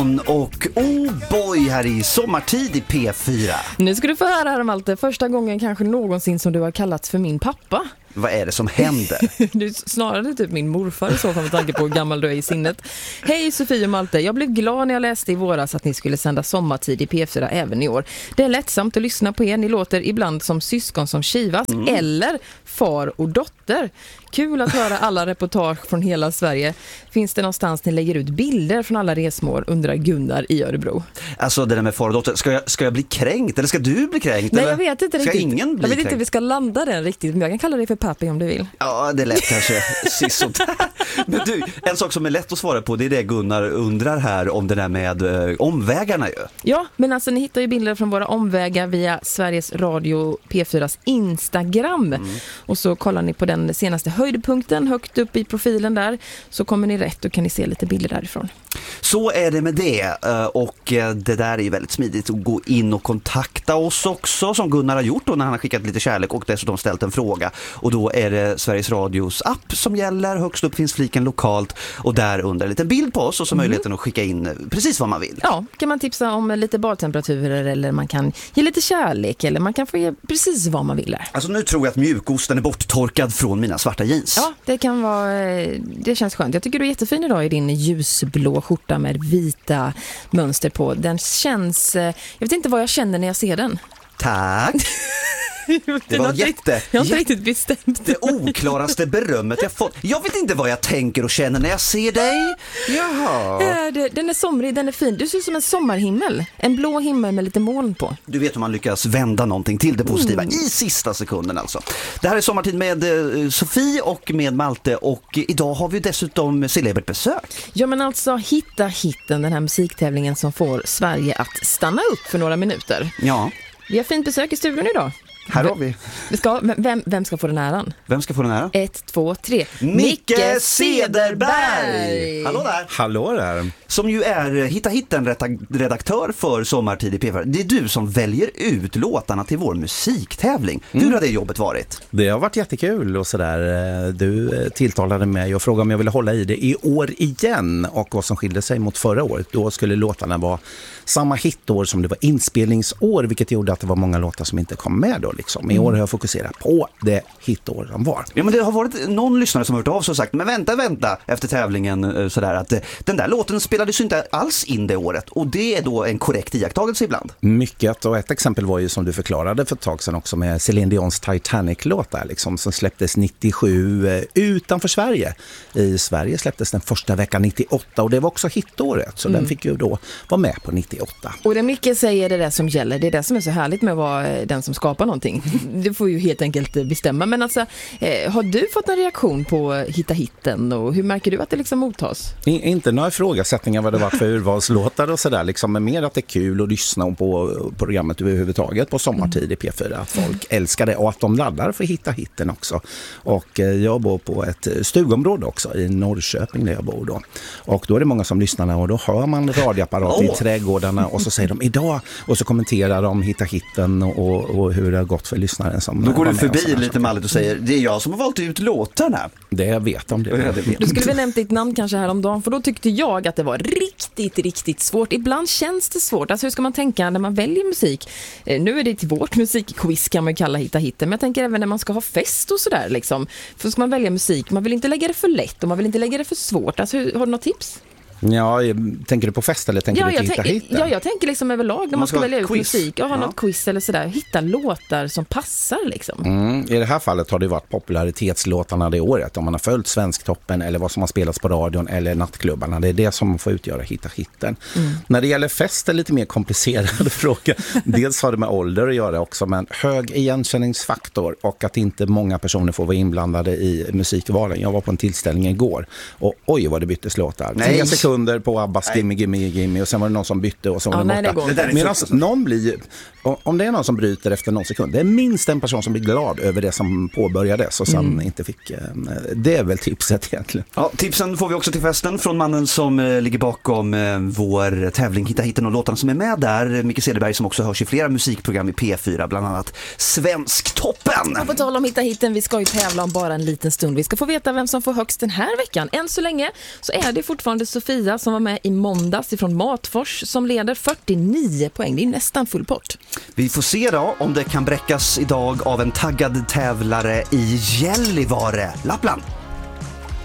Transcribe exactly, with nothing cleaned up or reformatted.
Och oh boy, här i sommartid i P fyra. Nu ska du få höra här om allt det. Första gången kanske någonsin som du har kallats för min pappa. Vad är det som händer? Du är snarare typ min morfar i så fall med tanke på hur gammal du är i sinnet. Hej Sofie och Malte, jag blev glad när jag läste i våras att ni skulle sända sommartid i P fyra även i år. Det är lättsamt att lyssna på er. Ni låter ibland som syskon som kivas mm. eller far och dotter. Kul att höra alla reportage från hela Sverige. Finns det någonstans ni lägger ut bilder från alla resmål, undrar Gunnar i Örebro. Alltså det där med far och dotter, ska jag, ska jag bli kränkt eller ska du bli kränkt? Nej, eller? jag vet inte riktigt. Ska ingen bli jag vet kränkt? inte vi ska landa den riktigt, men jag kan kalla det för pappi om du vill. Ja, det är lätt kanske. Sissot. Men du, en sak som är lätt att svara på, det är det Gunnar undrar här om det där med eh, omvägarna ju. Ja, men alltså ni hittar ju bilder från våra omvägar via Sveriges Radio P fyras Instagram. Mm. Och så kollar ni på den senaste höjdpunkten högt upp i profilen där, så kommer ni rätt och kan ni se lite bilder därifrån. Så är det med det, och det där är ju väldigt smidigt att gå in och kontakta oss också, som Gunnar har gjort då när han har skickat lite kärlek och dessutom ställt en fråga. Och då är det Sveriges Radios app som gäller, högst upp finns fliken lokalt och där under en liten bild på oss och så mm. möjligheten att skicka in precis vad man vill. Ja, kan man tipsa om lite badtemperaturer eller man kan ge lite kärlek eller man kan få ge precis vad man vill. Alltså nu tror jag att mjukosten är borttorkad från mina svarta jeans. Ja, det kan vara, det känns skönt. Jag tycker du är jättefin idag i din ljusblå skjorta med vita mönster på. Den känns, jag vet inte vad jag känner när jag ser den. Tack. Det var jätte, jag har inte riktigt bestämt det oklaraste berömmet jag fått. Jag vet inte vad jag tänker och känner när jag ser dig. Jaha. Ja, det, den är somrig, den är fin. Du ser ut som en sommarhimmel. En blå himmel med lite moln på. Du vet hur man lyckas vända någonting till det positiva mm. i sista sekunden alltså. Det här är sommartid med eh, Sofie och med Malte och idag har vi dessutom celebert besök. Ja men alltså Hitta hitten, den här musiktävlingen som får Sverige att stanna upp för några minuter. Ja. Vi har fint besök i studion idag. Här har vi. vi ska, vem, vem ska få den äran? Vem ska få den äran? Ett, två, tre. Micke Cederberg! Hallå där! Hallå där! Som ju är Hitta hitten redaktör för Sommartid i P fyra. Det är du som väljer ut låtarna till vår musiktävling. Hur mm. har det jobbet varit? Det har varit jättekul och sådär. Du tilltalade mig och frågade om jag ville hålla i det i år igen. Och vad som skilde sig mot förra året. Då skulle låtarna vara samma hitår som det var inspelningsår, vilket gjorde att det var många låtar som inte kom med då liksom. I år har jag fokuserat på det hitår som var. Ja, men det har varit någon lyssnare som har hört av sig och sagt, men vänta, vänta efter tävlingen sådär att den där låten spelades ju inte alls in det året och det är då en korrekt iakttagelse ibland. Mycket, och ett exempel var ju som du förklarade för ett tag sedan också med Celine Dions Titanic-låt där liksom, som släpptes nittiosju eh, utanför Sverige. I Sverige släpptes den första veckan nittioåtta och det var också hitåret så mm. den fick ju då vara med på nittioåtta. Och det Micke säger det där som gäller, det är det som är så härligt med att vara den som skapar någonting. Du får ju helt enkelt bestämma. Men alltså, eh, har du fått en reaktion på Hitta hitten och hur märker du att det liksom mottas? I, inte några ifrågasättningar vad det varit för urvalslåtar och sådär liksom, men mer att det är kul att lyssna på programmet överhuvudtaget på sommartid i P fyra. Att folk älskar det och att de laddar för Hitta hitten också. Och eh, jag bor på ett stugområde också i Norrköping där jag bor då. Och då är det många som lyssnar och då hör man radioapparat oh. i trädgårdarna och så säger de idag och så kommenterar de Hitta hitten och, och hur det har gått för lyssnaren som då går du förbi lite malligt och säger det är jag som har valt ut låtarna. Det jag vet om det. det vet. Du skulle väl nämnt ditt namn kanske här om dagen, för då tyckte jag att det var riktigt, riktigt svårt. Ibland känns det svårt. Alltså hur ska man tänka när man väljer musik? Nu är det till vårt musikquiz kan man ju kalla Hitta hitten, men jag tänker även när man ska ha fest och sådär liksom. För ska man välja musik, man vill inte lägga det för lätt och man vill inte lägga det för svårt. Alltså hur, har du något tips? Ja, tänker du på fest eller tänker ja, du på Hitta hitten? Ja, jag tänker liksom överlag när man, man ska, ska välja ut quiz. musik och ha ja. något quiz eller sådär. Hitta låtar som passar liksom. Mm, i det här fallet har det varit popularitetslåtarna det året. Om man har följt Svensktoppen eller vad som har spelats på radion eller nattklubbarna. Det är det som får utgöra Hitta hitten. Mm. När det gäller fest är det lite mer komplicerad fråga. Dels har det med ålder att göra också, men hög igenkänningsfaktor och att inte många personer får vara inblandade i musikvalen. Jag var på en tillställning igår och oj vad det byttes låtar. Nej. Under på Abbas Gimme Gimme Gimme och sen var det någon som bytte och så var ja, det nej, borta. Det Medan någon blir, om det är någon som bryter efter någon sekund, det är minst en person som blir glad över det som påbörjades och sen mm. inte fick, det är väl tipset egentligen. Ja, tipsen får vi också till festen från mannen som eh, ligger bakom eh, vår tävling Hitta hitten och låtarna som är med där, Micke Cederberg som också hörs i flera musikprogram i P fyra, bland annat Svensktoppen. Och på tal om Hitta hitten, vi ska ju tävla om bara en liten stund. Vi ska få veta vem som får högst den här veckan. Än så länge så är det fortfarande Sofie Mattias som var med i måndags ifrån Matfors som leder fyrtionio poäng. Det är nästan full pott. Vi får se då om det kan bräckas idag av en taggad tävlare i Gällivare, Lappland.